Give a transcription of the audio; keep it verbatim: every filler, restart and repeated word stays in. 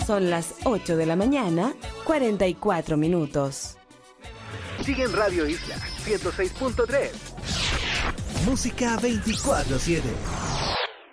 Son las ocho de la mañana, cuarenta y cuatro minutos. Sigue en Radio Isla ciento seis punto tres. Música veinticuatro siete.